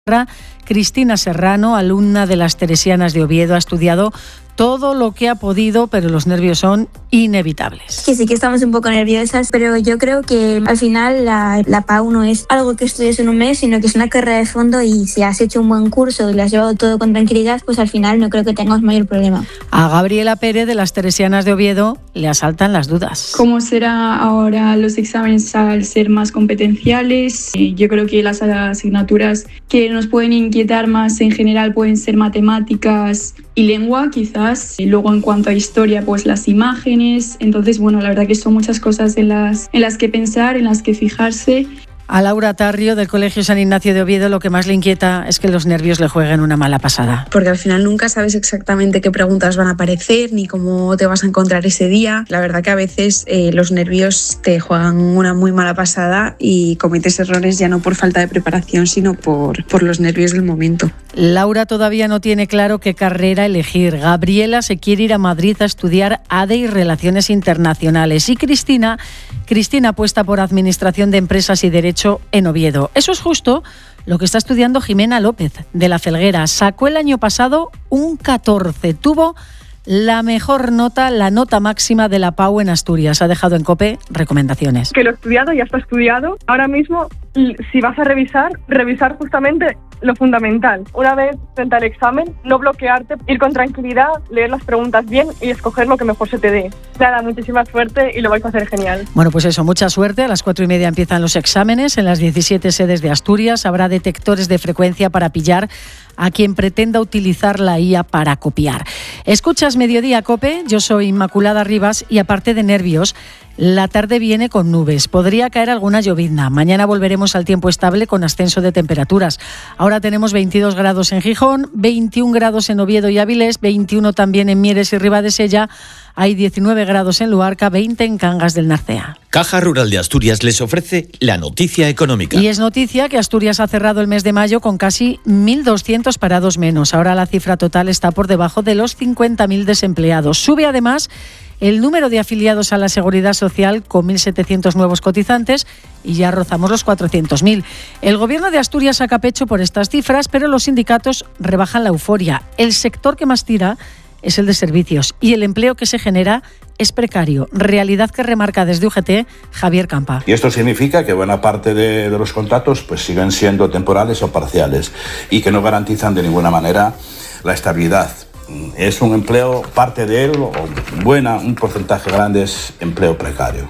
Cristina Serrano, alumna de las Teresianas de Oviedo, ha estudiado todo lo que ha podido, pero los nervios son inevitables. Que sí que estamos un poco nerviosas, pero yo creo que al final la PAU no es algo que estudies en un mes, sino que es una carrera de fondo, y si has hecho un buen curso y lo has llevado todo con tranquilidad, pues al final no creo que tengas mayor problema. A Gabriela Pérez de las Teresianas de Oviedo le asaltan las dudas. ¿Cómo será ahora los exámenes al ser más competenciales? Yo creo que las asignaturas que nos pueden inquietar más en general pueden ser matemáticas y lengua, quizás. Y luego, en cuanto a historia, pues las imágenes. Entonces, bueno, la verdad que son muchas cosas en las que pensar, en las que fijarse. A Laura Tarrio, del Colegio San Ignacio de Oviedo, lo que más le inquieta es que los nervios le jueguen una mala pasada. Porque al final nunca sabes exactamente qué preguntas van a aparecer ni cómo te vas a encontrar ese día. La verdad que a veces los nervios te juegan una muy mala pasada y cometes errores ya no por falta de preparación, sino por los nervios del momento. Laura todavía no tiene claro qué carrera elegir. Gabriela se quiere ir a Madrid a estudiar ADE y Relaciones Internacionales. Y Cristina apuesta por Administración de Empresas y Derecho en Oviedo. Eso es justo lo que está estudiando Jimena López, de La Felguera. Sacó el año pasado un 14. Tuvo la mejor nota, la nota máxima de la PAU en Asturias. Ha dejado en COPE recomendaciones. Que lo estudiado ya está estudiado. Ahora mismo, si vas a revisar justamente lo fundamental. Una vez frente al examen, no bloquearte, ir con tranquilidad, leer las preguntas bien y escoger lo que mejor se te dé. Nada, muchísima suerte y lo vais a hacer genial. Bueno, pues eso, mucha suerte. A las 4:30 empiezan los exámenes. En las 17 sedes de Asturias habrá detectores de frecuencia para pillar a quien pretenda utilizar la IA para copiar. Escuchas Mediodía COPE, yo soy Inmaculada Rivas y aparte de nervios, la tarde viene con nubes. Podría caer alguna llovizna. Mañana volveremos al tiempo estable con ascenso de temperaturas. Ahora tenemos 22 grados en Gijón, 21 grados en Oviedo y Avilés, 21 también en Mieres y Ribadesella. Hay 19 grados en Luarca, 20 en Cangas del Narcea. Caja Rural de Asturias les ofrece la noticia económica. Y es noticia que Asturias ha cerrado el mes de mayo con casi 1.200 parados menos. Ahora la cifra total está por debajo de los 50.000 desempleados. Sube además el número de afiliados a la Seguridad Social con 1.700 nuevos cotizantes y ya rozamos los 400.000. El Gobierno de Asturias saca pecho por estas cifras, pero los sindicatos rebajan la euforia. El sector que más tira es el de servicios y el empleo que se genera es precario, realidad que remarca desde UGT Javier Campa. Y esto significa que buena parte de los contratos pues siguen siendo temporales o parciales y que no garantizan de ninguna manera la estabilidad. Es un empleo, parte de él, o un porcentaje grande es empleo precario.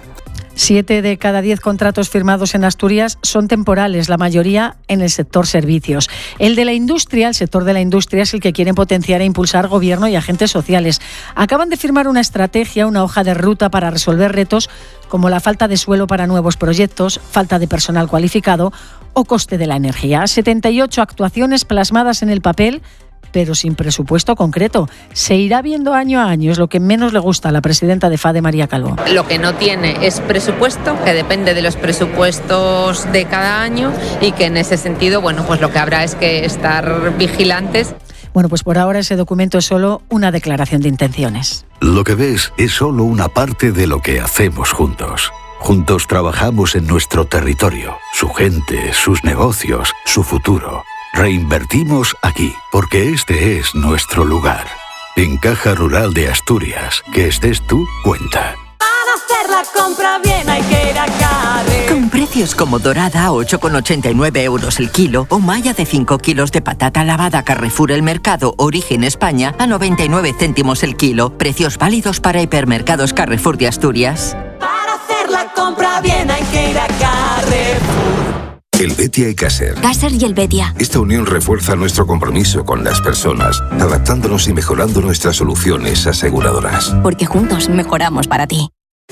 7 de cada 10 contratos firmados en Asturias son temporales, la mayoría en el sector servicios. El sector de la industria es el que quieren potenciar e impulsar gobierno y agentes sociales. Acaban de firmar una estrategia, una hoja de ruta para resolver retos como la falta de suelo para nuevos proyectos, falta de personal cualificado o coste de la energía. 78 actuaciones plasmadas en el papel, pero sin presupuesto concreto. Se irá viendo año a año, es lo que menos le gusta a la presidenta de FADE, María Calvo. Lo que no tiene es presupuesto, que depende de los presupuestos de cada año y que en ese sentido, bueno, pues lo que habrá es que estar vigilantes. Bueno, pues por ahora ese documento es solo una declaración de intenciones. Lo que ves es solo una parte de lo que hacemos juntos. Juntos trabajamos en nuestro territorio, su gente, sus negocios, su futuro. Reinvertimos aquí, porque este es nuestro lugar. En Caja Rural de Asturias, que estés tú, cuenta. Para hacer la compra bien hay que ir a Carre. Con precios como Dorada a 8,89 euros el kilo o Maya de 5 kilos de patata lavada Carrefour El Mercado Origen España a 99 céntimos el kilo. Precios válidos para hipermercados Carrefour de Asturias. Para hacer la compra bien hay que ir a Carrefour. El Betia y Caser. Caser y el Betia. Esta unión refuerza nuestro compromiso con las personas, adaptándonos y mejorando nuestras soluciones aseguradoras. Porque juntos mejoramos para ti.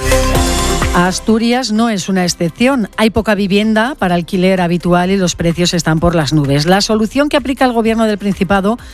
Asturias no es una excepción. Hay poca vivienda para alquiler habitual y los precios están por las nubes. La solución que aplica el Gobierno del Principado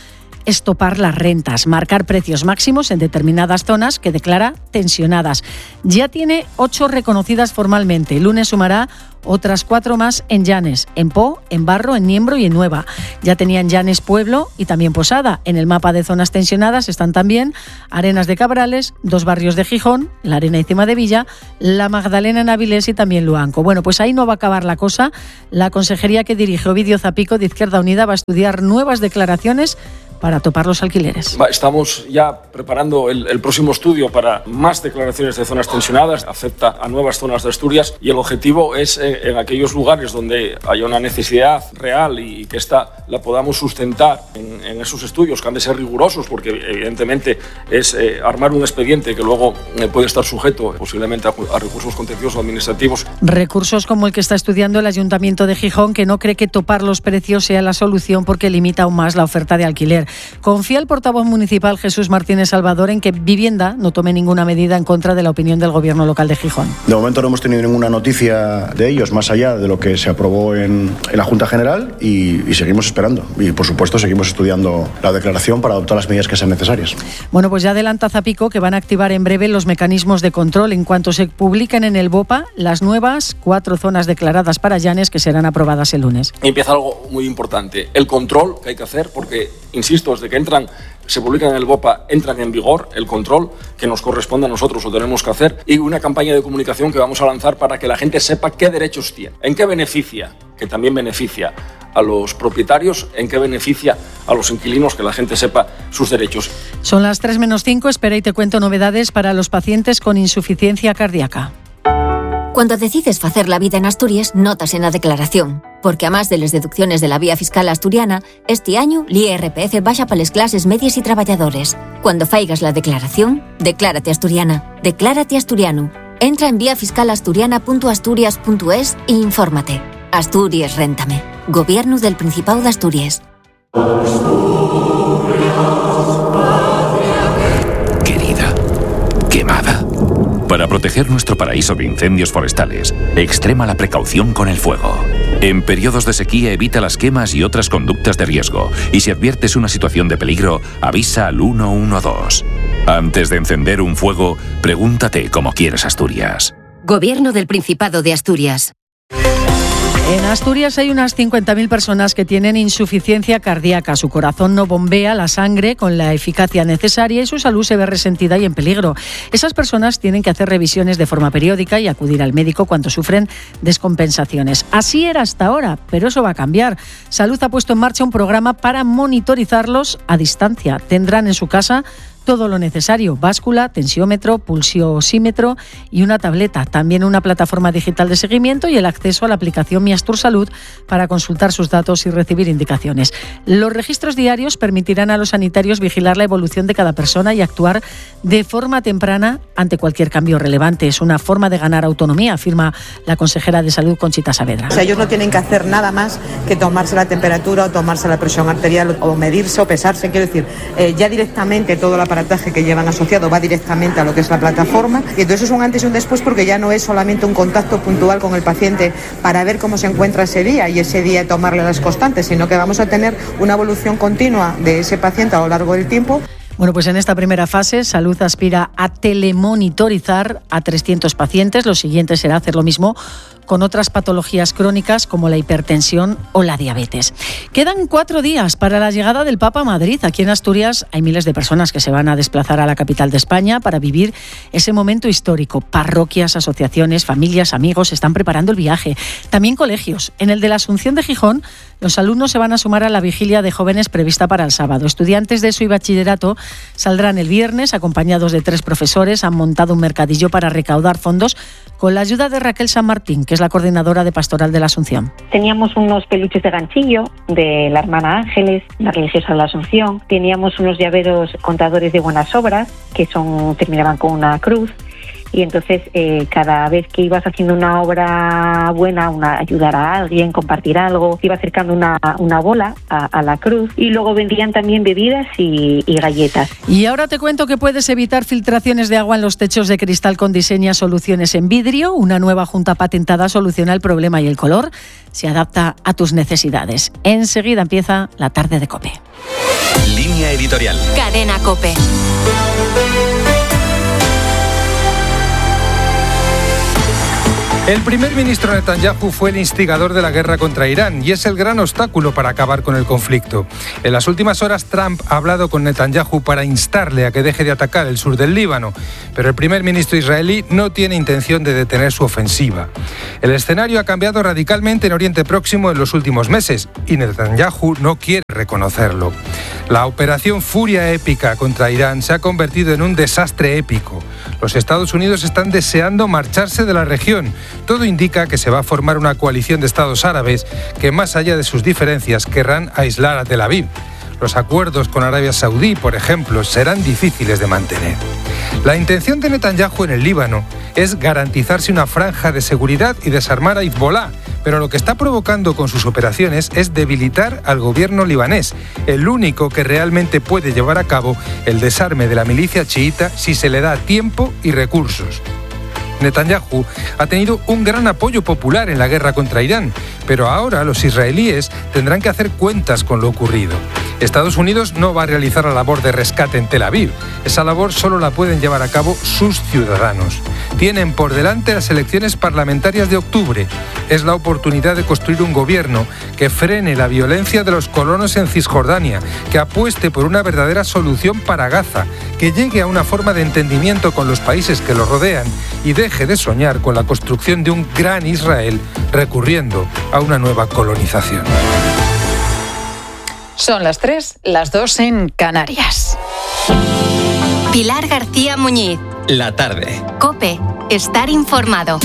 es topar las rentas, marcar precios máximos en determinadas zonas que declara tensionadas. Ya tiene 8 reconocidas formalmente. El lunes sumará otras 4 más en Llanes, en Po, en Barro, en Niembro y en Nueva. Ya tenían Llanes Pueblo y también Posada. En el mapa de zonas tensionadas están también Arenas de Cabrales, 2 barrios de Gijón, La Arena y Cimadevilla, La Magdalena en Avilés y también Luanco. Bueno, pues ahí no va a acabar la cosa. La consejería que dirige Ovidio Zapico de Izquierda Unida va a estudiar nuevas declaraciones para topar los alquileres. Estamos ya preparando el próximo estudio para más declaraciones de zonas tensionadas, afecta a nuevas zonas de Asturias y el objetivo es en aquellos lugares donde haya una necesidad real y que esta la podamos sustentar en esos estudios que han de ser rigurosos porque evidentemente es armar un expediente que luego puede estar sujeto posiblemente a recursos contenciosos administrativos. Recursos como el que está estudiando el Ayuntamiento de Gijón, que no cree que topar los precios sea la solución porque limita aún más la oferta de alquiler. Confía el portavoz municipal Jesús Martínez Salvador en que Vivienda no tome ninguna medida en contra de la opinión del Gobierno local de Gijón. De momento no hemos tenido ninguna noticia de ellos, más allá de lo que se aprobó en la Junta General y seguimos esperando. Y, por supuesto, seguimos estudiando la declaración para adoptar las medidas que sean necesarias. Bueno, pues ya adelanta Zapico que van a activar en breve los mecanismos de control en cuanto se publiquen en el BOPA las nuevas 4 zonas declaradas para Llanes que serán aprobadas el lunes. Empieza algo muy importante, el control que hay que hacer porque, insisto, desde que se publican en el BOPA, entran en vigor el control que nos corresponde a nosotros, lo tenemos que hacer, y una campaña de comunicación que vamos a lanzar para que la gente sepa qué derechos tiene, en qué beneficia, que también beneficia a los propietarios, en qué beneficia a los inquilinos, que la gente sepa sus derechos. Son las 3:05, espera y te cuento novedades para los pacientes con insuficiencia cardíaca. Cuando decides facer la vida en Asturias, notas en la declaración. Porque a más de las deducciones de la vía fiscal asturiana, este año l'IRPF baixa para las clases medias y trabajadores. Cuando faigas la declaración, declárate asturiana. Declárate asturiano. Entra en viafiscalasturiana.asturias.es e infórmate. Asturias Réntame. Gobierno del Principado de Asturias. Querida, quemada. Para proteger nuestro paraíso de incendios forestales, extrema la precaución con el fuego. En periodos de sequía evita las quemas y otras conductas de riesgo. Y si adviertes una situación de peligro, avisa al 112. Antes de encender un fuego, pregúntate cómo quieres Asturias. Gobierno del Principado de Asturias. En Asturias hay unas 50.000 personas que tienen insuficiencia cardíaca. Su corazón no bombea la sangre con la eficacia necesaria y su salud se ve resentida y en peligro. Esas personas tienen que hacer revisiones de forma periódica y acudir al médico cuando sufren descompensaciones. Así era hasta ahora, pero eso va a cambiar. Salud ha puesto en marcha un programa para monitorizarlos a distancia. Tendrán en su casa todo lo necesario: báscula, tensiómetro, pulsiosímetro y una tableta. También una plataforma digital de seguimiento y el acceso a la aplicación Mi Astur Salud para consultar sus datos y recibir indicaciones. Los registros diarios permitirán a los sanitarios vigilar la evolución de cada persona y actuar de forma temprana ante cualquier cambio relevante. Es una forma de ganar autonomía, afirma la consejera de Salud, Conchita Saavedra. O sea, ellos no tienen que hacer nada más que tomarse la temperatura o tomarse la presión arterial o medirse o pesarse. Quiero decir, ya directamente todo el aparataje que llevan asociado va directamente a lo que es la plataforma, y entonces es un antes y un después porque ya no es solamente un contacto puntual con el paciente para ver cómo se encuentra ese día y ese día tomarle las constantes, sino que vamos a tener una evolución continua de ese paciente a lo largo del tiempo. Bueno, pues en esta primera fase, Salud aspira a telemonitorizar a 300 pacientes. Lo siguiente será hacer lo mismo con otras patologías crónicas como la hipertensión o la diabetes. Quedan 4 días para la llegada del Papa a Madrid. Aquí en Asturias hay miles de personas que se van a desplazar a la capital de España para vivir ese momento histórico. Parroquias, asociaciones, familias, amigos están preparando el viaje. También colegios. En el de la Asunción de Gijón, los alumnos se van a sumar a la vigilia de jóvenes prevista para el sábado. Estudiantes de ESO y bachillerato saldrán el viernes acompañados de 3 profesores. Han montado un mercadillo para recaudar fondos con la ayuda de Raquel San Martín, que es la coordinadora de Pastoral de la Asunción. Teníamos unos peluches de ganchillo de la hermana Ángeles, la religiosa de la Asunción. Teníamos unos llaveros contadores de buenas obras, que terminaban con una cruz. Y entonces cada vez que ibas haciendo una obra buena, ayudar a alguien, compartir algo, iba acercando una bola a la cruz. Y luego vendían también bebidas y galletas. Y ahora te cuento que puedes evitar filtraciones de agua en los techos de cristal con Diseña Soluciones en Vidrio. Una nueva junta patentada soluciona el problema y el color se adapta a tus necesidades. Enseguida empieza la tarde de COPE. Línea editorial. Cadena COPE. El primer ministro Netanyahu fue el instigador de la guerra contra Irán y es el gran obstáculo para acabar con el conflicto. En las últimas horas, Trump ha hablado con Netanyahu para instarle a que deje de atacar el sur del Líbano, pero el primer ministro israelí no tiene intención de detener su ofensiva. El escenario ha cambiado radicalmente en Oriente Próximo en los últimos meses y Netanyahu no quiere reconocerlo. La operación Furia Épica contra Irán se ha convertido en un desastre épico. Los Estados Unidos están deseando marcharse de la región. Todo indica que se va a formar una coalición de estados árabes que, más allá de sus diferencias, querrán aislar a Tel Aviv. Los acuerdos con Arabia Saudí, por ejemplo, serán difíciles de mantener. La intención de Netanyahu en el Líbano es garantizarse una franja de seguridad y desarmar a Hezbolá, pero lo que está provocando con sus operaciones es debilitar al gobierno libanés, el único que realmente puede llevar a cabo el desarme de la milicia chiita si se le da tiempo y recursos. Netanyahu ha tenido un gran apoyo popular en la guerra contra Irán, pero ahora los israelíes tendrán que hacer cuentas con lo ocurrido. Estados Unidos no va a realizar la labor de rescate en Tel Aviv. Esa labor solo la pueden llevar a cabo sus ciudadanos. Tienen por delante las elecciones parlamentarias de octubre. Es la oportunidad de construir un gobierno que frene la violencia de los colonos en Cisjordania, que apueste por una verdadera solución para Gaza, que llegue a una forma de entendimiento con los países que lo rodean y deje de soñar con la construcción de un gran Israel recurriendo a una nueva colonización. Son las 3, las 2 en Canarias. Pilar García Muñiz. La tarde. COPE. Estar informado.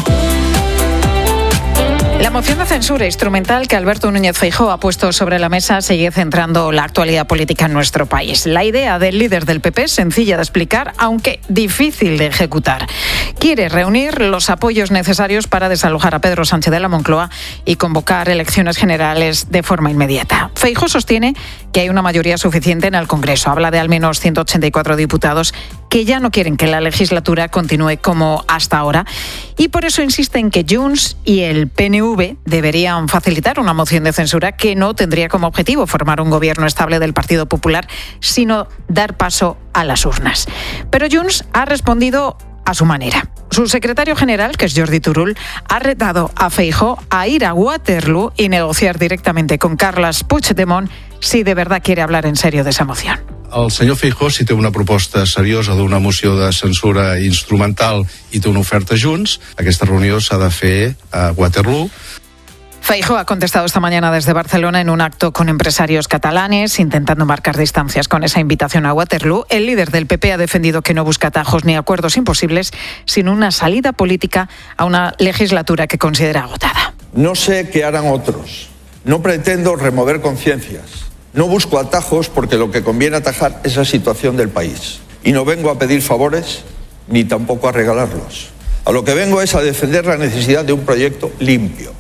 La moción de censura instrumental que Alberto Núñez Feijóo ha puesto sobre la mesa sigue centrando la actualidad política en nuestro país. La idea del líder del PP es sencilla de explicar, aunque difícil de ejecutar. Quiere reunir los apoyos necesarios para desalojar a Pedro Sánchez de la Moncloa y convocar elecciones generales de forma inmediata. Feijóo sostiene que hay una mayoría suficiente en el Congreso. Habla de al menos 184 diputados que ya no quieren que la legislatura continúe como hasta ahora y por eso insisten que Junts y el PNV deberían facilitar una moción de censura que no tendría como objetivo formar un gobierno estable del Partido Popular, sino dar paso a las urnas. Pero Junts ha respondido a su manera. Su secretario general, que es Jordi Turull, ha retado a Feijóo a ir a Waterloo y negociar directamente con Carles Puigdemont si de verdad quiere hablar en serio de esa moción. El senyor Feijóo, si té una proposta seriosa d'una moció de censura instrumental i té una oferta Junts, aquesta reunió s'ha de fer a Waterloo. Feijóo ha contestado esta mañana desde Barcelona en un acto con empresarios catalanes, intentando marcar distancias con esa invitación a Waterloo. El líder del PP ha defendido que no busca atajos ni acuerdos imposibles, sino una salida política a una legislatura que considera agotada. No sé qué harán otros. No pretendo remover conciencias. No busco atajos porque lo que conviene atajar es la situación del país. Y no vengo a pedir favores ni tampoco a regalarlos. A lo que vengo es a defender la necesidad de un proyecto limpio.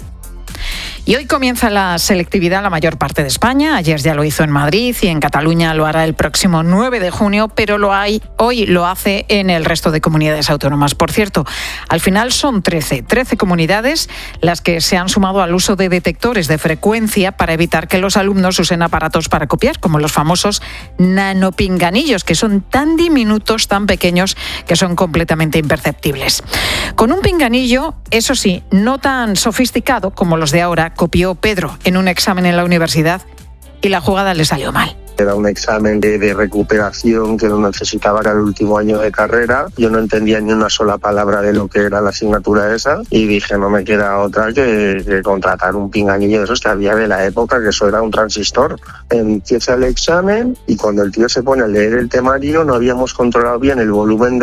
Y hoy comienza la selectividad en la mayor parte de España. Ayer ya lo hizo en Madrid y en Cataluña lo hará el próximo 9 de junio, pero hoy lo hace en el resto de comunidades autónomas. Por cierto, al final son 13 comunidades las que se han sumado al uso de detectores de frecuencia para evitar que los alumnos usen aparatos para copiar, como los famosos nanopinganillos, que son tan diminutos, tan pequeños, que son completamente imperceptibles. Con un pinganillo, eso sí, no tan sofisticado como los de ahora, copió Pedro en un examen en la universidad y la jugada le salió mal. Era un examen de recuperación que no necesitaba, era el último año de carrera. Yo no entendía ni una sola palabra de lo que era la asignatura esa y dije, no me queda otra que contratar un pinganillo de esos que había de la época, que eso era un transistor. Empieza el examen y cuando el tío se pone a leer el temario no habíamos controlado bien el volumen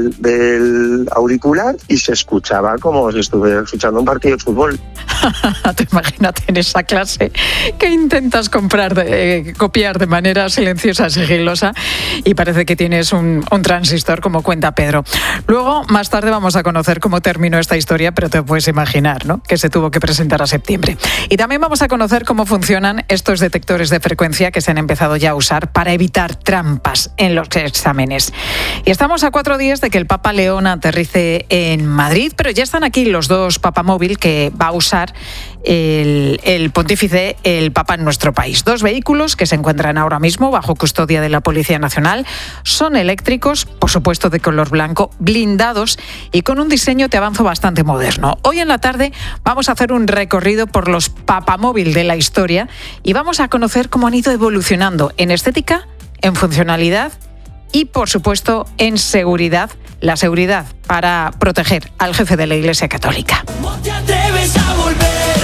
del auricular y se escuchaba como si estuviera escuchando un partido de fútbol. Tú imagínate en esa clase que intentas copiar de manera silenciosa, sigilosa, y parece que tienes un transistor, como cuenta Pedro. Luego, más tarde, vamos a conocer cómo terminó esta historia, pero te puedes imaginar, ¿no?, que se tuvo que presentar a septiembre. Y también vamos a conocer cómo funcionan estos detectores de frecuencia que se han empezado ya a usar para evitar trampas en los exámenes. Y estamos a 4 días de que el Papa León aterrice en Madrid, pero ya están aquí los 2 papamóvil que va a usar el pontífice, el Papa en nuestro país. 2 vehículos que se encuentran ahora mismo bajo custodia de la Policía Nacional. Son eléctricos, por supuesto de color blanco, blindados y con un diseño, te avanzo, bastante moderno. Hoy en la tarde vamos a hacer un recorrido por los papamóvil de la historia y vamos a conocer cómo han ido evolucionando en estética, en funcionalidad y, por supuesto, en seguridad. La seguridad para proteger al jefe de la Iglesia Católica. ¿Cómo te atreves a volver?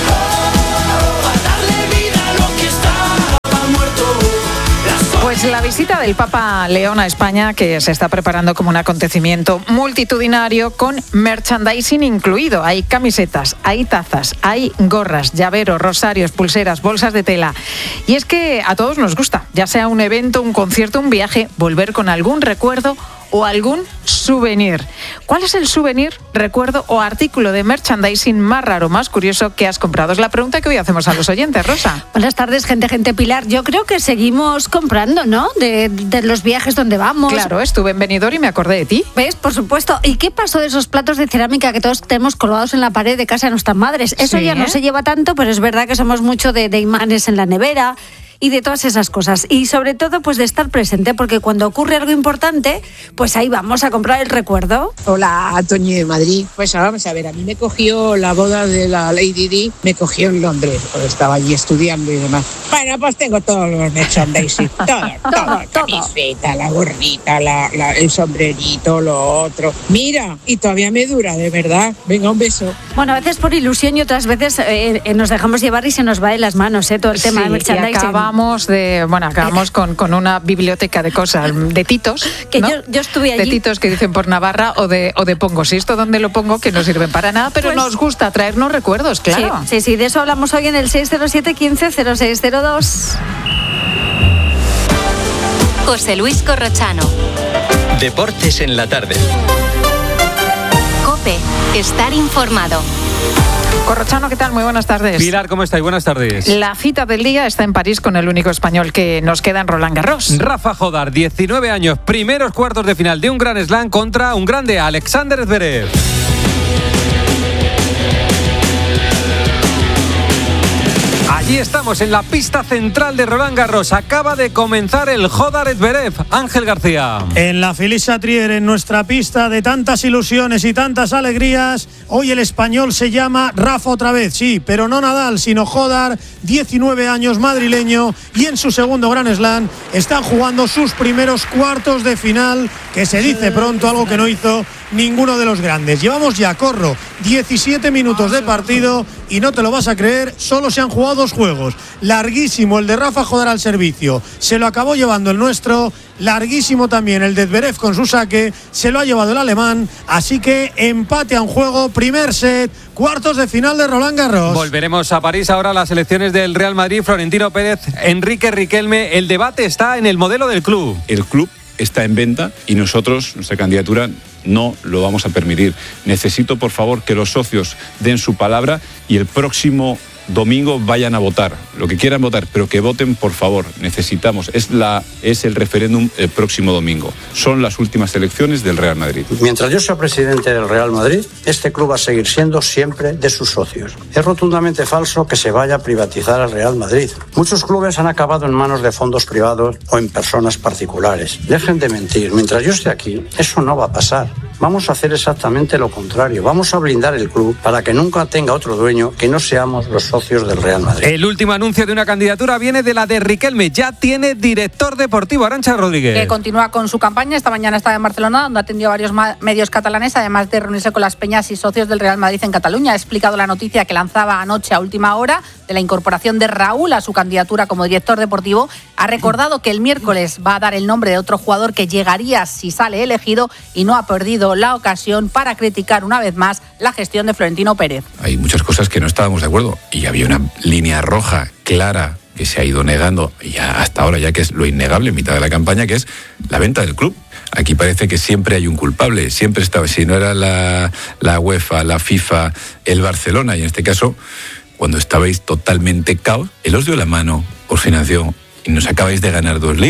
A darle vida a lo que estaba muerto. Pues la visita del Papa León a España, que se está preparando como un acontecimiento multitudinario con merchandising incluido. Hay camisetas, hay tazas, hay gorras, llaveros, rosarios, pulseras, bolsas de tela. Y es que a todos nos gusta, ya sea un evento, un concierto, un viaje, volver con algún recuerdo o algún souvenir. ¿Cuál es el souvenir, recuerdo o artículo de merchandising más raro, más curioso que has comprado? Es la pregunta que hoy hacemos a los oyentes, Rosa. Buenas tardes, gente Pilar. Yo creo que seguimos comprando, ¿no? De los viajes donde vamos. Claro, estuve en Benidorm y me acordé de ti. ¿Ves? Por supuesto. ¿Y qué pasó de esos platos de cerámica que todos tenemos colgados en la pared de casa de nuestras madres? Eso ya no se lleva tanto, pero es verdad que somos mucho de imanes en la nevera y de todas esas cosas. Y sobre todo, pues de estar presente, porque cuando ocurre algo importante, pues ahí vamos a comprar el recuerdo. Hola, Toñi de Madrid. Pues ahora vamos a ver, a mí me cogió la boda de la Lady Di, me cogió en Londres, porque estaba allí estudiando y demás. Bueno, pues tengo todos los merchandising, todo, camiseta, la gorrita, el sombrerito, lo otro. Mira, y todavía me dura, de verdad. Venga, un beso. Bueno, a veces por ilusión y otras veces nos dejamos llevar y se nos va de las manos, todo el tema de merchandising. Acabamos con una biblioteca de cosas, de titos, que ¿no? yo estuve allí. De titos que dicen por Navarra o de pongo. Si esto donde lo pongo, que no sirven para nada, pero nos gusta traernos recuerdos, claro. Sí, de eso hablamos hoy en el 607 15 0602. José Luis Corrochano. Deportes en la tarde. COPE. Estar informado. Corrochano, ¿qué tal? Muy buenas tardes. Pilar, ¿cómo estáis? Buenas tardes. La cita del día está en París con el único español que nos queda en Roland Garros. Rafa Jodar, 19 años, primeros cuartos de final de un Grand Slam contra un grande, Alexander Zverev. Allí estamos, en la pista central de Roland Garros. Acaba de comenzar el Jodar Zverev. Ángel García. En la Feliz Trier, en nuestra pista de tantas ilusiones y tantas alegrías, hoy el español se llama Rafa otra vez, sí, pero no Nadal, sino Jodar, 19 años, madrileño, y en su segundo Grand Slam están jugando sus primeros cuartos de final, que se dice pronto, algo que no hizo ninguno de los grandes. Llevamos ya, 17 minutos de partido y no te lo vas a creer, solo se han jugado 2 juegos. Larguísimo el de Rafa Jodar al servicio, se lo acabó llevando el nuestro. Larguísimo también el de Zverev con su saque, se lo ha llevado el alemán, así que empate a un juego, primer set, cuartos de final de Roland Garros. Volveremos a París ahora, las elecciones del Real Madrid, Florentino Pérez, Enrique Riquelme. El debate está en el modelo del club. El club está en venta y nosotros, nuestra candidatura, no lo vamos a permitir. Necesito, por favor, que los socios den su palabra y el próximo domingo vayan a votar, lo que quieran votar, pero que voten, por favor. Necesitamos, es el referéndum el próximo domingo. Son las últimas elecciones del Real Madrid. Mientras yo sea presidente del Real Madrid, este club va a seguir siendo siempre de sus socios. Es rotundamente falso que se vaya a privatizar el Real Madrid. Muchos clubes han acabado en manos de fondos privados o en personas particulares. Dejen de mentir. Mientras yo esté aquí, eso no va a pasar. Vamos a hacer exactamente lo contrario. Vamos a blindar el club para que nunca tenga otro dueño que no seamos los socios del Real Madrid. El último anuncio de una candidatura viene de la de Riquelme. Ya tiene director deportivo, Arantxa Rodríguez. Que continúa con su campaña. Esta mañana estaba en Barcelona, donde ha atendido a varios medios catalanes, además de reunirse con las peñas y socios del Real Madrid en Cataluña. Ha explicado la noticia que lanzaba anoche a última hora de la incorporación de Raúl a su candidatura como director deportivo. Ha recordado que el miércoles va a dar el nombre de otro jugador que llegaría si sale elegido y no ha perdido la ocasión para criticar una vez más la gestión de Florentino Pérez. Hay muchas cosas que no estábamos de acuerdo y había una línea roja clara que se ha ido negando ya hasta ahora, ya que es lo innegable en mitad de la campaña, que es la venta del club. Aquí parece que siempre hay un culpable, siempre estaba, si no era la UEFA, la FIFA, el Barcelona, y en este caso, cuando estabais totalmente caos, él os dio la mano, os financió y nos acabáis de ganar 2 ligas.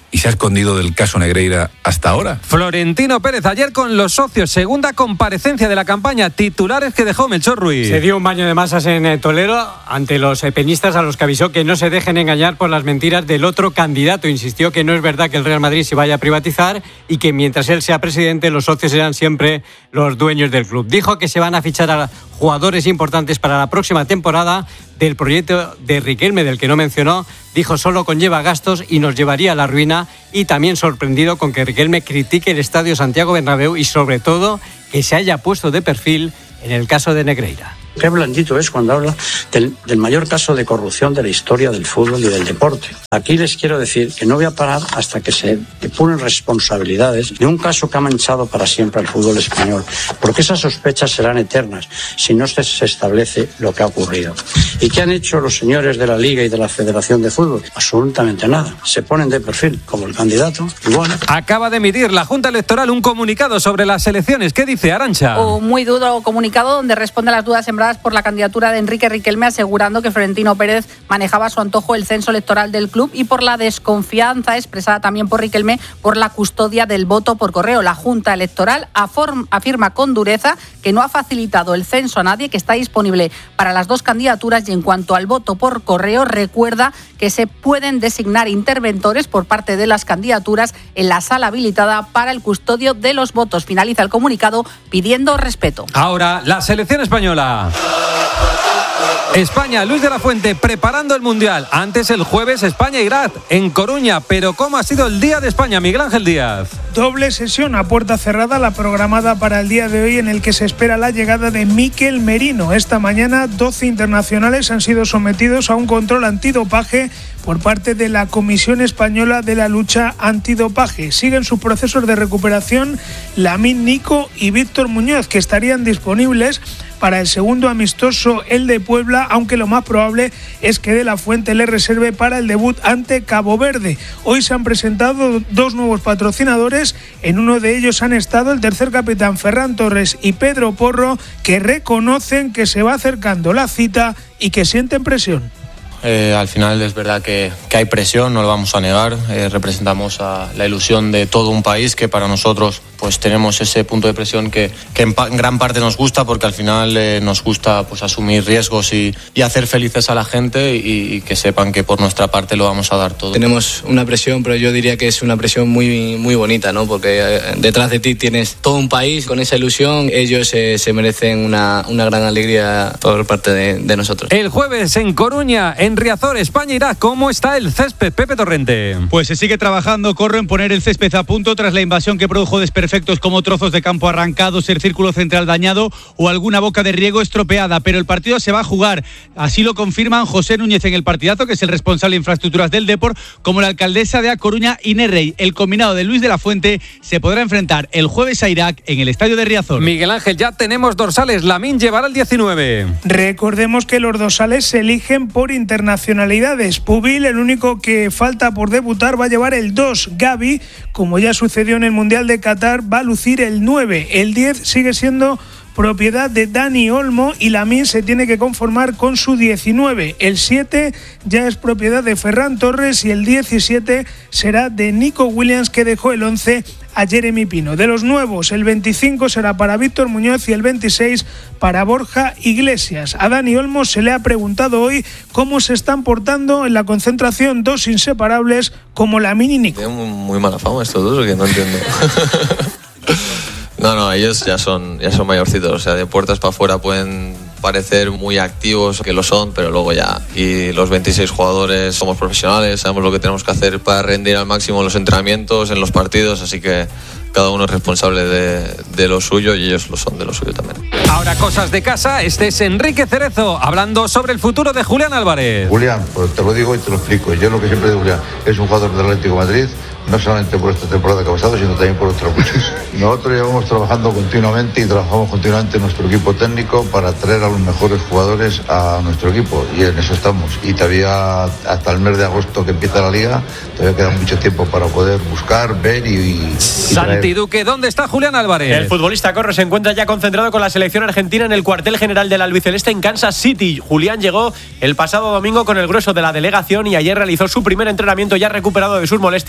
y se ha escondido del caso Negreira hasta ahora. Florentino Pérez, ayer con los socios, segunda comparecencia de la campaña, titulares que dejó Melchor Ruiz. Se dio un baño de masas en Toledo ante los peñistas, a los que avisó que no se dejen engañar por las mentiras del otro candidato. Insistió que no es verdad que el Real Madrid se vaya a privatizar y que mientras él sea presidente, los socios serán siempre los dueños del club. Dijo que se van a fichar a jugadores importantes para la próxima temporada. Del proyecto de Riquelme, del que no mencionó, dijo solo conlleva gastos y nos llevaría a la ruina, y también sorprendido con que Riquelme critique el Estadio Santiago Bernabéu y sobre todo que se haya puesto de perfil en el caso de Negreira. Qué blandito es cuando habla del mayor caso de corrupción de la historia del fútbol y del deporte. Aquí les quiero decir que no voy a parar hasta que se depuren responsabilidades de un caso que ha manchado para siempre al fútbol español, porque esas sospechas serán eternas si no se establece lo que ha ocurrido. ¿Y qué han hecho los señores de la Liga y de la Federación de Fútbol? Absolutamente nada. Se ponen de perfil como el candidato y bueno. Acaba de emitir la Junta Electoral un comunicado sobre las elecciones. ¿Qué dice, Arantxa? Un muy duro comunicado donde responde a las dudas sembradas por la candidatura de Enrique Riquelme, asegurando que Florentino Pérez manejaba a su antojo el censo electoral del club, y por la desconfianza expresada también por Riquelme por la custodia del voto por correo. La Junta Electoral afirma con dureza que no ha facilitado el censo a nadie, que está disponible para las dos candidaturas, y en cuanto al voto por correo, recuerda que se pueden designar interventores por parte de las candidaturas en la sala habilitada para el custodio de los votos. Finaliza el comunicado pidiendo respeto. Ahora, la selección española. España, Luis de la Fuente preparando el Mundial. Antes, el jueves, España-Irak en Coruña. Pero ¿cómo ha sido el día de España, Miguel Ángel Díaz? Doble sesión a puerta cerrada, la programada para el día de hoy, en el que se espera la llegada de Mikel Merino. Esta mañana 12 internacionales han sido sometidos a un control antidopaje por parte de la Comisión Española de la Lucha Antidopaje. Siguen sus procesos de recuperación Lamine Nico y Víctor Muñoz, que estarían disponibles para el segundo amistoso, el de Puebla, aunque lo más probable es que De la Fuente le reserve para el debut ante Cabo Verde. Hoy se han presentado dos nuevos patrocinadores. En uno de ellos han estado el tercer capitán Ferran Torres y Pedro Porro, que reconocen que se va acercando la cita y que sienten presión. Al final es verdad que hay presión, no lo vamos a negar. Representamos a la ilusión de todo un país, que para nosotros pues tenemos ese punto de presión que en gran parte nos gusta, porque al final nos gusta pues asumir riesgos y hacer felices a la gente, y que sepan que por nuestra parte lo vamos a dar todo. Tenemos una presión, pero yo diría que es una presión muy, muy bonita, ¿no? Porque detrás de ti tienes todo un país con esa ilusión. Ellos se merecen una gran alegría por parte de nosotros. El jueves en Coruña, en Riazor, España-Irak. ¿Cómo está el césped, Pepe Torrente? Pues se sigue trabajando, Corro, en poner el césped a punto tras la invasión que produjo desperfectos como trozos de campo arrancados, el círculo central dañado o alguna boca de riego estropeada. Pero el partido se va a jugar. Así lo confirman José Núñez en El Partidazo, que es el responsable de infraestructuras del Depor, como la alcaldesa de A Coruña, Inés Rey. El combinado de Luis de la Fuente se podrá enfrentar el jueves a Irak en el estadio de Riazor. Miguel Ángel, ya tenemos dorsales. Lamine llevará el 19. Recordemos que los dorsales se eligen por internacionalidades. Pubil, el único que falta por debutar, va a llevar el 2. Gavi, como ya sucedió en el Mundial de Qatar, va a lucir el 9. El 10 sigue siendo propiedad de Dani Olmo, y Lamine se tiene que conformar con su 19. El 7 ya es propiedad de Ferran Torres, y el 17 será de Nico Williams, que dejó el 11 a Jeremy Pino. De los nuevos, el 25 será para Víctor Muñoz y el 26 para Borja Iglesias. A Dani Olmo se le ha preguntado hoy cómo se están portando en la concentración dos inseparables como Lamine y Nico. Tienen muy mala fama estos dos, que no entiendo. No, ellos ya son mayorcitos, o sea, de puertas para afuera pueden parecer muy activos, que lo son, pero luego ya. Y los 26 jugadores somos profesionales, sabemos lo que tenemos que hacer para rendir al máximo en los entrenamientos, en los partidos, así que cada uno es responsable de lo suyo, y ellos lo son de lo suyo también. Ahora, cosas de casa. Este es Enrique Cerezo hablando sobre el futuro de Julián Álvarez. Julián, pues te lo digo y te lo explico. Yo lo que siempre digo, Julián, es un jugador del Atlético de Madrid, no solamente por esta temporada que ha pasado, sino también por otras muchas. Nosotros llevamos trabajando continuamente y trabajamos continuamente en nuestro equipo técnico para traer a los mejores jugadores a nuestro equipo, y en eso estamos. Y todavía hasta el mes de agosto, que empieza la liga, todavía queda mucho tiempo para poder buscar, ver y Santi Duque, ¿dónde está Julián Álvarez? El futbolista Corro se encuentra ya concentrado con la selección argentina en el cuartel general del albiceleste en Kansas City. Julián llegó el pasado domingo con el grueso de la delegación, y ayer realizó su primer entrenamiento, ya recuperado de sus molestias,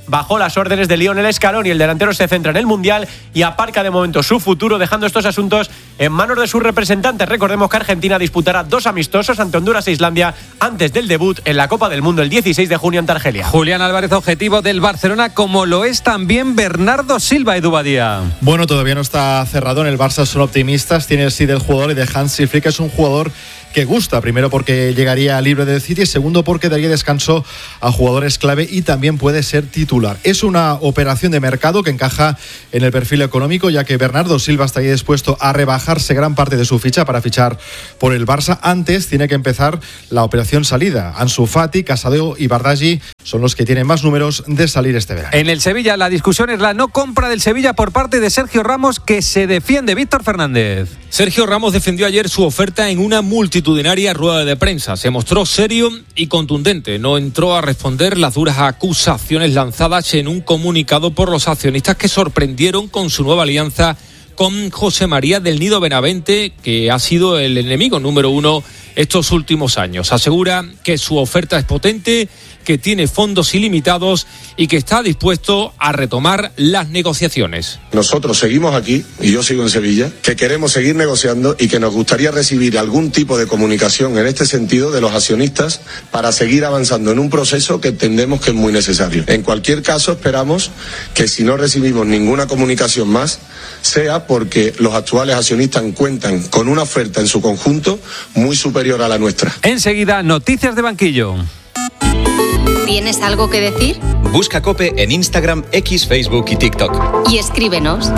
bajo las órdenes de Lionel Scaloni. El delantero se centra en el Mundial y aparca de momento su futuro, dejando estos asuntos en manos de sus representantes. Recordemos que Argentina disputará 2 amistosos ante Honduras e Islandia antes del debut en la Copa del Mundo el 16 de junio ante Argelia. Julián Álvarez, objetivo del Barcelona, como lo es también Bernardo Silva, Edu Badía. Bueno, todavía no está cerrado. En el Barça son optimistas. Tiene el sí del jugador y de Hansi Flick. Es un jugador que gusta, primero porque llegaría libre del City, segundo porque daría descanso a jugadores clave y también puede ser titular. Es una operación de mercado que encaja en el perfil económico, ya que Bernardo Silva estaría dispuesto a rebajarse gran parte de su ficha para fichar por el Barça. Antes tiene que empezar la operación salida. Ansu Fati, Casado y Bardaghi son los que tienen más números de salir este verano. En el Sevilla, la discusión es la no compra del Sevilla por parte de Sergio Ramos, que se defiende Víctor Fernández. Sergio Ramos defendió ayer su oferta en una multitudinaria rueda de prensa. Se mostró serio y contundente. No entró a responder las duras acusaciones lanzadas en un comunicado por los accionistas que sorprendieron con su nueva alianza con José María del Nido Benavente, que ha sido el enemigo número 1 estos últimos años. Asegura que su oferta es potente, que tiene fondos ilimitados y que está dispuesto a retomar las negociaciones. Nosotros seguimos aquí, y yo sigo en Sevilla, que queremos seguir negociando y que nos gustaría recibir algún tipo de comunicación en este sentido de los accionistas para seguir avanzando en un proceso que entendemos que es muy necesario. En cualquier caso, esperamos que si no recibimos ninguna comunicación más, sea porque los actuales accionistas cuentan con una oferta en su conjunto muy superior a la nuestra. Enseguida, noticias de banquillo. ¿Tienes algo que decir? Busca COPE en Instagram, X, Facebook y TikTok. Y escríbenos.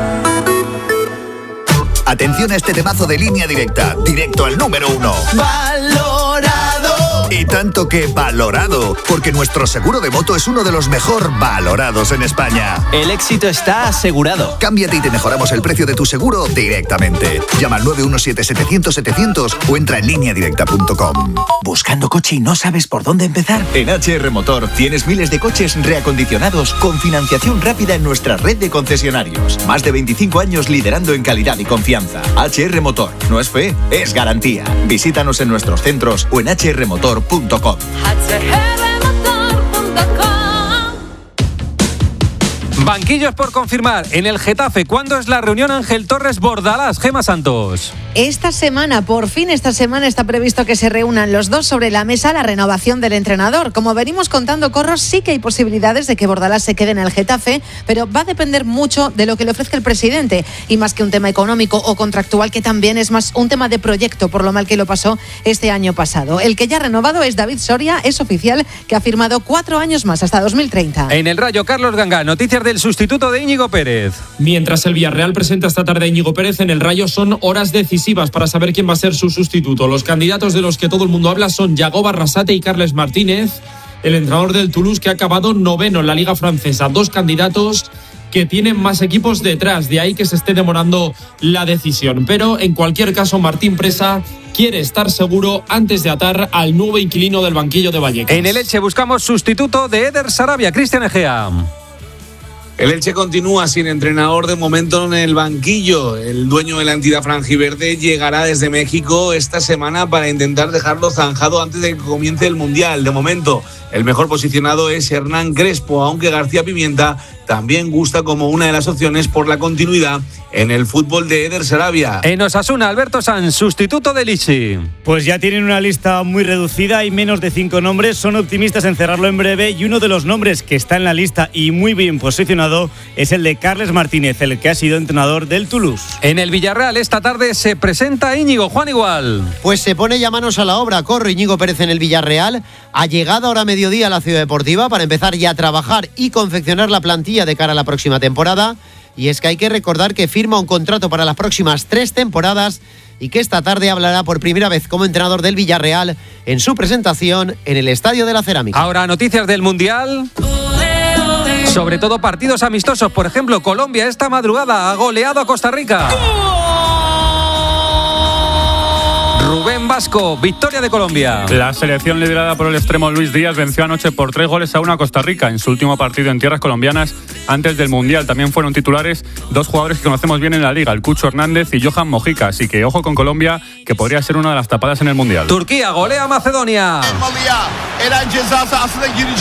Atención a este temazo de Línea Directa, directo al número 1. ¡Valorado! Y tanto que valorado, porque nuestro seguro de moto es uno de los mejor valorados en España. El éxito está asegurado. Cámbiate y te mejoramos el precio de tu seguro directamente. Llama al 917-700-700 o entra en lineadirecta.com. ¿Buscando coche y no sabes por dónde empezar? En HR Motor tienes miles de coches reacondicionados con financiación rápida en nuestra red de concesionarios. Más de 25 años liderando en calidad y confianza. HR Motor, no es fe, es garantía. Visítanos en nuestros centros o en hrmotor.com. Banquillos por confirmar. En el Getafe, ¿cuándo es la reunión Ángel Torres Bordalás? Gemma Santos. Esta semana, por fin esta semana está previsto que se reúnan los dos sobre la mesa la renovación del entrenador. Como venimos contando, Corros, sí que hay posibilidades de que Bordalás se quede en el Getafe, pero va a depender mucho de lo que le ofrezca el presidente, y más que un tema económico o contractual, que también es más un tema de proyecto, por lo mal que lo pasó este año pasado. El que ya ha renovado es David Soria, es oficial que ha firmado 4 años más, hasta 2030. En el Rayo, Carlos Ganga, noticias del sustituto de Íñigo Pérez. Mientras el Villarreal presenta esta tarde a Íñigo Pérez, en el Rayo son horas decisivas para saber quién va a ser su sustituto. Los candidatos de los que todo el mundo habla son Yago Barrasate y Carles Martínez, el entrenador del Toulouse, que ha acabado 9º en la Liga Francesa. 2 candidatos que tienen más equipos detrás, de ahí que se esté demorando la decisión. Pero en cualquier caso, Martín Presa quiere estar seguro antes de atar al nuevo inquilino del banquillo de Vallecas. En el Elche buscamos sustituto de Eder Sarabia. Cristian Egea. El Elche continúa sin entrenador de momento en el banquillo. El dueño de la entidad franjiverde llegará desde México esta semana para intentar dejarlo zanjado antes de que comience el Mundial. De momento, el mejor posicionado es Hernán Crespo, aunque García Pimienta también gusta como una de las opciones por la continuidad en el fútbol de Eder Sarabia. En Osasuna, Alberto Sanz, sustituto de Lichi. Pues ya tienen una lista muy reducida y menos de 5 nombres. Son optimistas en cerrarlo en breve, y uno de los nombres que está en la lista y muy bien posicionado es el de Carles Martínez, el que ha sido entrenador del Toulouse. En el Villarreal esta tarde se presenta Íñigo. Juan Igual. Pues se pone ya manos a la obra. Corre Íñigo Pérez en el Villarreal. Ha llegado ahora a mediodía a la Ciudad Deportiva para empezar ya a trabajar y confeccionar la plantilla de cara a la próxima temporada. Y es que hay que recordar que firma un contrato para las próximas 3 temporadas y que esta tarde hablará por primera vez como entrenador del Villarreal en su presentación en el Estadio de la Cerámica. Ahora, noticias del Mundial. Sobre todo partidos amistosos. Por ejemplo, Colombia esta madrugada ha goleado a Costa Rica. Rubén Vasco, victoria de Colombia. La selección liderada por el extremo Luis Díaz venció anoche por 3-1 a Costa Rica en su último partido en tierras colombianas antes del Mundial. También fueron titulares 2 jugadores que conocemos bien en la Liga, el Cucho Hernández y Johan Mojica. Así que ojo con Colombia, que podría ser una de las tapadas en el Mundial. Turquía golea a Macedonia.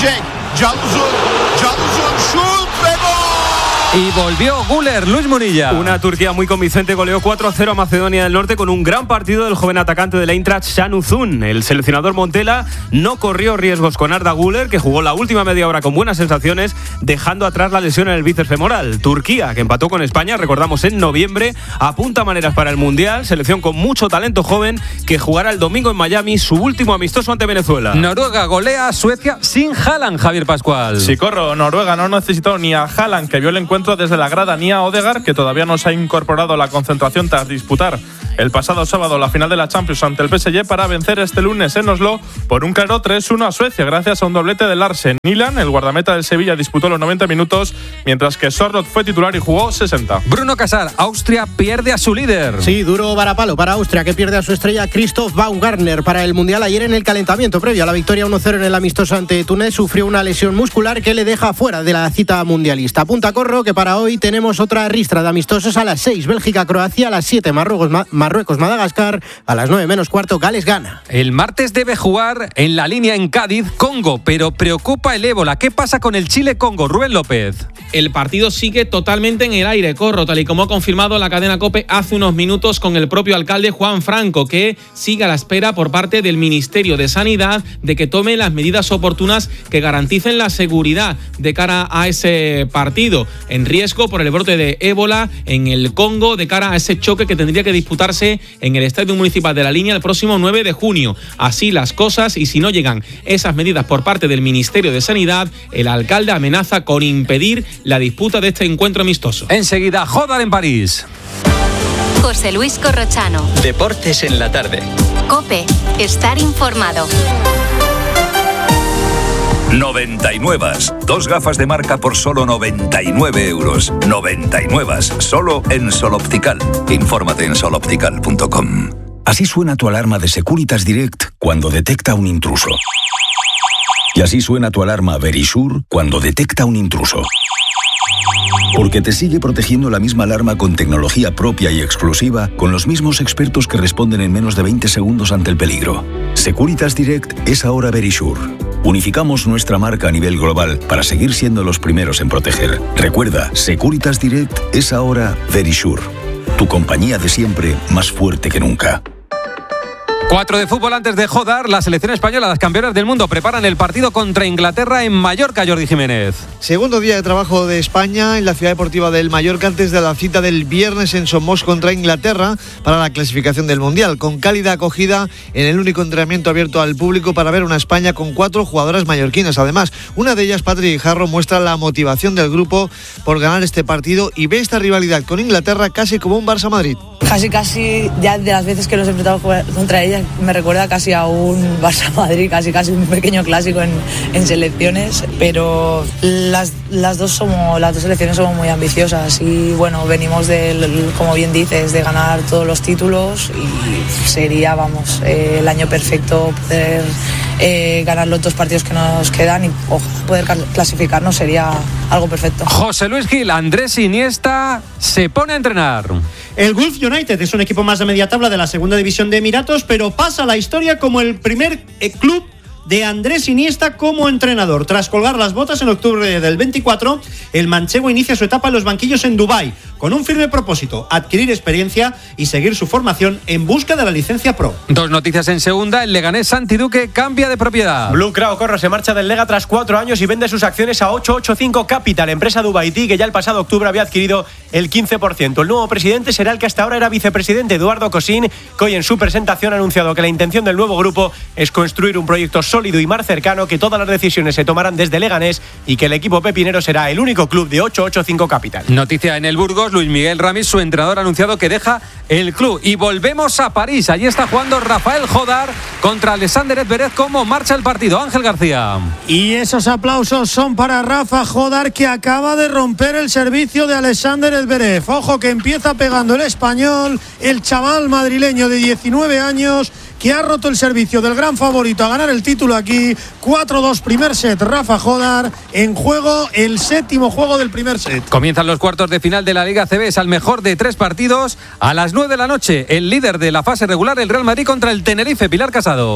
Yaluzun, şut ve gol. Y volvió Güler, Luis Munilla. Una Turquía muy convincente goleó 4-0 a Macedonia del Norte con un gran partido del joven atacante del Eintracht, Can Uzun. El seleccionador Montella no corrió riesgos con Arda Güler, que jugó la última media hora con buenas sensaciones, dejando atrás la lesión en el bíceps femoral. Turquía, que empató con España, recordamos, en noviembre, apunta maneras para el Mundial, selección con mucho talento joven que jugará el domingo en Miami su último amistoso ante Venezuela. Noruega golea a Suecia sin Haaland, Javier Pascual. Sí, corro. Noruega no necesitó ni a Haaland, que vio el encuentro desde la grada, ni a Odegaard, que todavía no se ha incorporado a la concentración tras disputar el pasado sábado la final de la Champions ante el PSG, para vencer este lunes en Oslo por un claro 3-1 a Suecia, gracias a un doblete de Larsen. Milan, el guardameta del Sevilla, disputó los 90 minutos, mientras que Sorloth fue titular y jugó 60. Bruno Casar, Austria pierde a su líder. Sí, duro varapalo para Austria, que pierde a su estrella Christoph Baumgartner para el Mundial. Ayer, en el calentamiento previo a la victoria 1-0 en el amistoso ante Túnez, sufrió una lesión muscular que le deja fuera de la cita mundialista. Apunta Corro que para hoy tenemos otra ristra de amistosos: a las 6 Bélgica-Croacia, a las 7 Marruecos-Madagascar, a las 9:15 Gales-Ghana. El martes debe jugar en la línea en Cádiz Congo, pero preocupa el ébola. ¿Qué pasa con el Chile-Congo? Rubén López. El partido sigue totalmente en el aire, Corro, tal y como ha confirmado la cadena COPE hace unos minutos con el propio alcalde Juan Franco, que sigue a la espera por parte del Ministerio de Sanidad de que tome las medidas oportunas que garanticen la seguridad de cara a ese partido, en riesgo por el brote de ébola en el Congo, de cara a ese choque que tendría que disputarse en el Estadio Municipal de La Línea el próximo 9 de junio. Así las cosas, y si no llegan esas medidas por parte del Ministerio de Sanidad, el alcalde amenaza con impedir la disputa de este encuentro amistoso. Enseguida, Jodar en París. José Luis Corrochano. Deportes en la tarde. COPE. Estar informado. 99. 2 gafas de marca por solo 99 euros. 99. Solo en Sol Optical. Infórmate en soloptical.com. Así suena tu alarma de Securitas Direct cuando detecta un intruso. Y así suena tu alarma Verisure cuando detecta un intruso. Porque te sigue protegiendo la misma alarma con tecnología propia y exclusiva, con los mismos expertos que responden en menos de 20 segundos ante el peligro. Securitas Direct es ahora Verisure. Unificamos nuestra marca a nivel global para seguir siendo los primeros en proteger. Recuerda, Securitas Direct es ahora Verisure. Tu compañía de siempre, más fuerte que nunca. 4 de fútbol antes de Jodar. La selección española, las campeonas del mundo, preparan el partido contra Inglaterra en Mallorca, Jordi Jiménez. Segundo día de trabajo de España en la ciudad deportiva del Mallorca antes de la cita del viernes en Somos contra Inglaterra para la clasificación del Mundial, con cálida acogida en el único entrenamiento abierto al público para ver una España con 4 jugadoras mallorquinas. Además, una de ellas, Patri Guijarro, muestra la motivación del grupo por ganar este partido y ve esta rivalidad con Inglaterra casi como un Barça-Madrid. Casi, ya de las veces que nos he enfrentado contra ella, me recuerda casi a un Barça-Madrid, casi un pequeño clásico en selecciones, pero las dos selecciones somos muy ambiciosas y bueno, venimos como bien dices, de ganar todos los títulos y sería, el año perfecto poder ganar los 2 partidos que nos quedan y poder clasificarnos sería algo perfecto. José Luis Gil, Andrés Iniesta se pone a entrenar. El Gulf United es un equipo más de media tabla de la segunda división de Emiratos, pero pasa a la historia como el primer club de Andrés Iniesta como entrenador. Tras colgar las botas en octubre del 24, el manchego inicia su etapa en los banquillos en Dubái, con un firme propósito: adquirir experiencia y seguir su formación en busca de la licencia pro. 2 noticias en segunda. El leganés Santi Duque cambia de propiedad. Blue Crow Corro se marcha del Lega tras 4 años y vende sus acciones a 885 Capital, empresa dubaití que ya el pasado octubre había adquirido el 15%. El nuevo presidente será el que hasta ahora era vicepresidente, Eduardo Cosín, que hoy en su presentación ha anunciado que la intención del nuevo grupo es construir un proyecto sólido y más cercano, que todas las decisiones se tomarán desde Leganés y que el equipo pepinero será el único club de 885 Capital. Noticia en el Burgos: Luis Miguel Ramis, su entrenador, ha anunciado que deja el club. Y volvemos a París. Allí está jugando Rafael Jodar contra Alexander Zverev. ¿Cómo marcha el partido, Ángel García? Y esos aplausos son para Rafa Jodar, que acaba de romper el servicio de Alexander Zverev. Ojo que empieza pegando el español, el chaval madrileño de 19 años, que ha roto el servicio del gran favorito a ganar el título aquí. 4-2 primer set, Rafa Jodar. En juego el 7º juego del primer set. Comienzan los cuartos de final de la Liga ACB. Es al mejor de 3 partidos. A las 9 de la noche, el líder de la fase regular, el Real Madrid, contra el Tenerife. Pilar Casado.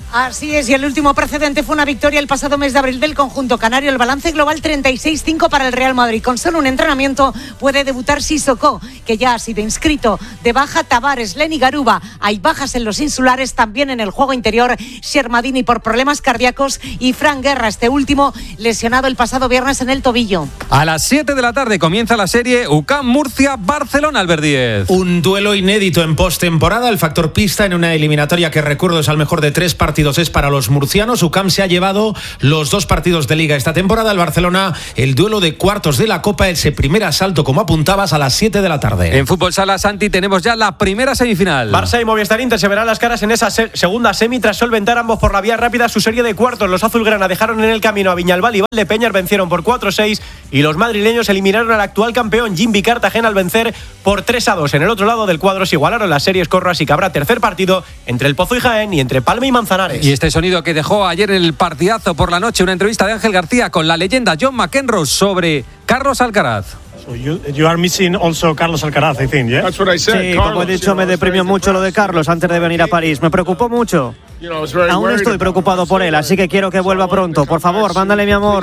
Así es, y el último precedente fue una victoria el pasado mes de abril del conjunto canario. El balance global 36-5 para el Real Madrid. Con solo un entrenamiento puede debutar Sissoko, que ya ha sido inscrito. De baja Tavares, Lenny Garuba. Hay bajas en los insulares, también en el juego interior. Shermadini por problemas cardíacos y Fran Guerra, este último lesionado el pasado viernes en el tobillo. A las 7 de la tarde comienza la serie UCAM Murcia-Barcelona, Albert Díez. Un duelo inédito en postemporada. El factor pista en una eliminatoria que, recuerdo, es al mejor de 3 partidos es para los murcianos. UCAM se ha llevado los 2 partidos de Liga esta temporada. El Barcelona, el duelo de cuartos de la Copa, ese primer asalto, como apuntabas, a las 7 de la tarde. En Fútbol Sala, Santi, tenemos ya la primera semifinal. Barça y Movistar Inter se verán las caras en esa segunda semi tras solventar ambos por la vía rápida su serie de cuartos. Los azulgrana dejaron en el camino a Viñalbal y Valdepeñas, vencieron por 4-6 y los madrileños eliminaron al actual campeón Jimby Cartagena al vencer por 3-2. En el otro lado del cuadro se igualaron las series Corro, así que habrá tercer partido entre el Pozo y Jaén y entre Palma y Manzanares. Y este sonido que dejó ayer el partidazo por la noche, una entrevista de Ángel García con la leyenda John McEnroe sobre Carlos Alcaraz. You are missing also Carlos Alcaraz, I think, yeah? That's what I said. Sí, como he dicho, me deprimió mucho lo de Carlos antes de venir a París. Me preocupó mucho. Aún estoy preocupado por él, así que quiero que vuelva pronto. Por favor, mándale mi amor.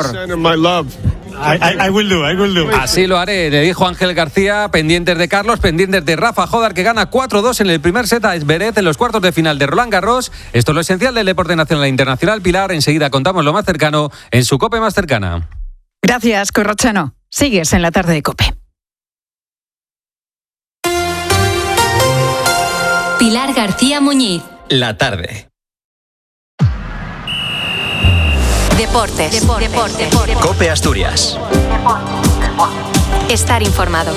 I will do. Así lo haré, le dijo Ángel García, pendientes de Carlos, pendientes de Rafa Jodar, que gana 4-2 en el primer set a Esberet en los cuartos de final de Roland Garros. Esto es lo esencial del deporte nacional e internacional. Pilar, enseguida contamos lo más cercano en su COPE más cercana. Gracias, Corrochano. Sigues en la tarde de COPE. Pilar García Muñiz. La tarde. Deportes. COPE Asturias. Estar informado.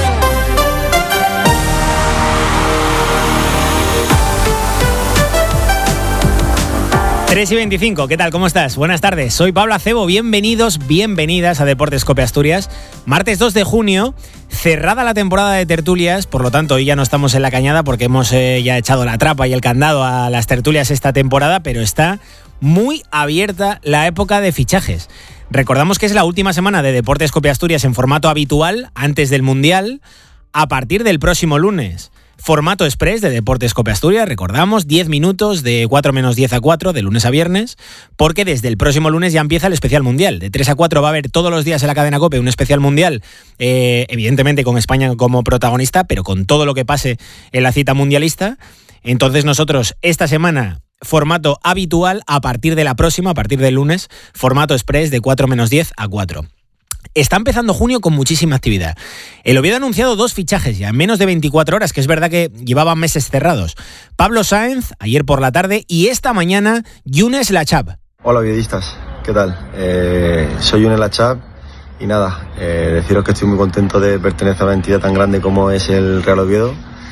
Tres y 25, ¿qué tal? ¿Cómo estás? Buenas tardes, soy Pablo Acebo, bienvenidas a Deportes COPE Asturias. Martes 2 de junio, cerrada la temporada de tertulias, por lo tanto hoy ya no estamos en la cañada porque hemos ya echado la trapa y el candado a las tertulias esta temporada, pero está muy abierta la época de fichajes. Recordamos que es la última semana de Deportes COPE Asturias en formato habitual, antes del Mundial, a partir del próximo lunes. Formato express de Deportes COPE Asturias, recordamos, 10 minutos de 4 menos 10 a 4, de lunes a viernes, porque desde el próximo lunes ya empieza el especial mundial. De 3 a 4 va a haber todos los días en la cadena COPE un especial mundial, evidentemente con España como protagonista, pero con todo lo que pase en la cita mundialista. Entonces nosotros esta semana, formato habitual, a partir de la próxima, a partir del lunes, formato express de 4 menos 10 a 4. Está empezando junio con muchísima actividad. El Oviedo ha anunciado 2 fichajes ya en menos de 24 horas, que es verdad que llevaban meses cerrados. Pablo Sáenz, ayer por la tarde, y esta mañana, Younes Lachab. Hola, oviedistas, ¿qué tal? Soy Younes Lachab y nada, deciros que estoy muy contento de pertenecer a una entidad tan grande como es el Real Oviedo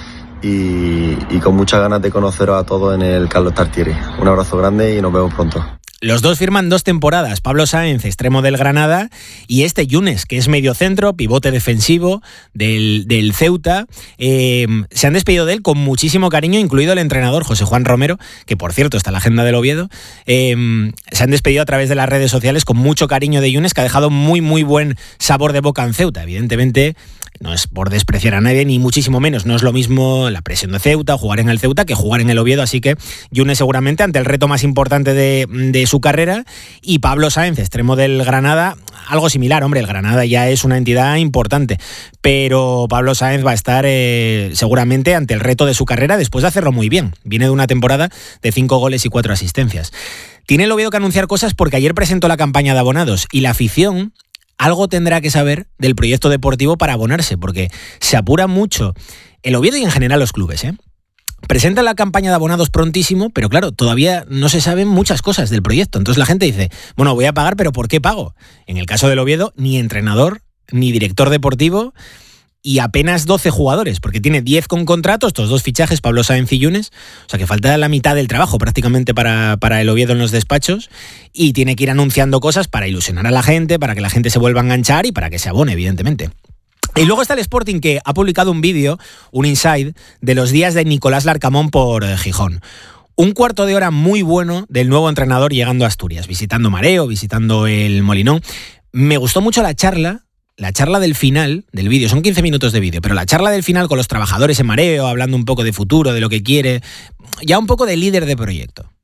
y con muchas ganas de conoceros a todos en el Carlos Tartiere. Un abrazo grande y nos vemos pronto. Los dos firman 2 temporadas, Pablo Sáenz, extremo del Granada, y este Younes, que es mediocentro, pivote defensivo del Ceuta. Se han despedido de él con muchísimo cariño, incluido el entrenador José Juan Romero, que por cierto está en la agenda del Oviedo. Se han despedido a través de las redes sociales con mucho cariño de Younes, que ha dejado muy buen sabor de boca en Ceuta. Evidentemente, no es por despreciar a nadie, ni muchísimo menos. No es lo mismo la presión de Ceuta, jugar en el Ceuta, que jugar en el Oviedo. Así que Younes seguramente ante el reto más importante de su carrera, y Pablo Sáenz, extremo del Granada, algo similar. Hombre, el Granada ya es una entidad importante, pero Pablo Sáenz va a estar seguramente ante el reto de su carrera después de hacerlo muy bien. Viene de una temporada de 5 goles y 4 asistencias. Tiene el Oviedo que anunciar cosas porque ayer presentó la campaña de abonados y la afición algo tendrá que saber del proyecto deportivo para abonarse, porque se apura mucho el Oviedo y en general los clubes, Presentan la campaña de abonados prontísimo, pero claro, todavía no se saben muchas cosas del proyecto. Entonces la gente dice, bueno, voy a pagar, pero ¿por qué pago? En el caso del Oviedo, ni entrenador, ni director deportivo, y apenas 12 jugadores, porque tiene 10 con contrato, estos 2 fichajes, Pablo Sáenz y Younes, o sea que falta la mitad del trabajo prácticamente para el Oviedo en los despachos, y tiene que ir anunciando cosas para ilusionar a la gente, para que la gente se vuelva a enganchar y para que se abone, evidentemente. Y luego está el Sporting, que ha publicado un vídeo, un inside, de los días de Nicolás Larcamón por Gijón. Un cuarto de hora muy bueno del nuevo entrenador llegando a Asturias, visitando Mareo, visitando el Molinón. Me gustó mucho la charla del final del vídeo, son 15 minutos de vídeo, pero la charla del final con los trabajadores en Mareo, hablando un poco de futuro, de lo que quiere, ya un poco de líder de proyecto.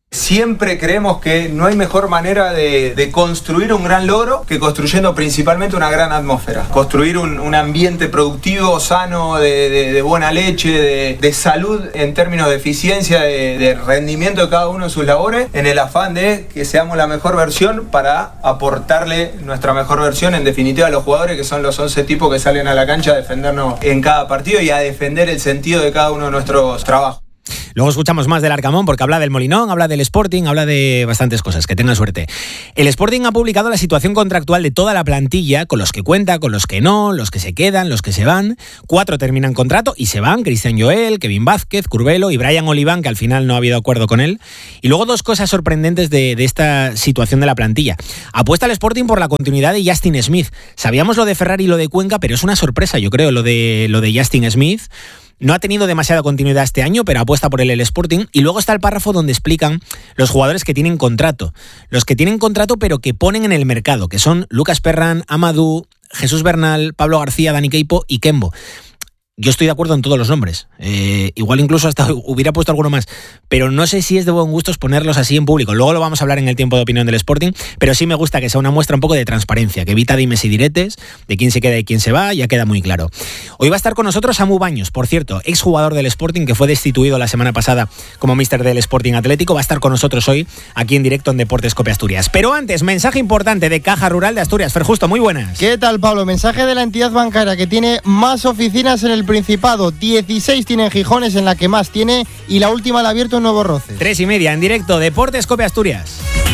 Siempre creemos que no hay mejor manera de construir un gran logro que construyendo principalmente una gran atmósfera. Construir un ambiente productivo, sano, de buena leche, de salud en términos de eficiencia, de rendimiento de cada uno en sus labores, en el afán de que seamos la mejor versión para aportarle nuestra mejor versión, en definitiva, a los jugadores, que son los 11 tipos que salen a la cancha a defendernos en cada partido y a defender el sentido de cada uno de nuestros trabajos. Luego escuchamos más del Arcamón porque habla del Molinón, habla del Sporting, habla de bastantes cosas. Que tengan suerte. El Sporting ha publicado la situación contractual de toda la plantilla, con los que cuenta, con los que no, los que se quedan, los que se van. 4 terminan contrato y se van: Cristian Joel, Kevin Vázquez, Curbelo y Brian Oliván, que al final no ha habido acuerdo con él. Y luego 2 cosas sorprendentes de esta situación de la plantilla. Apuesta el Sporting por la continuidad de Justin Smith. Sabíamos lo de Ferrari y lo de Cuenca, pero es una sorpresa, yo creo, lo de Justin Smith. No ha tenido demasiada continuidad este año, pero apuesta por él el Sporting. Y luego está el párrafo donde explican los jugadores que tienen contrato. Los que tienen contrato pero que ponen en el mercado, que son Lucas Perrán, Amadou, Jesús Bernal, Pablo García, Dani Queipo y Kembo. Yo estoy de acuerdo en todos los nombres. Igual incluso hasta hubiera puesto alguno más. Pero no sé si es de buen gusto ponerlos así en público. Luego lo vamos a hablar en el tiempo de opinión del Sporting. Pero sí me gusta que sea una muestra un poco de transparencia, que evita dimes y diretes de quién se queda y quién se va. Ya queda muy claro. Hoy va a estar con nosotros Samu Baños, por cierto, exjugador del Sporting, que fue destituido la semana pasada como míster del Sporting Atlético. Va a estar con nosotros hoy aquí en directo en Deportes Cope Asturias. Pero antes, mensaje importante de Caja Rural de Asturias. Fer Justo, muy buenas. ¿Qué tal, Pablo? Mensaje de la entidad bancaria que tiene más oficinas en el Principado. 16 tiene en Gijón, es en la que más tiene, y la última la ha abierto en Nuevo Roces. 3:30 en directo, Deportes Cope Asturias.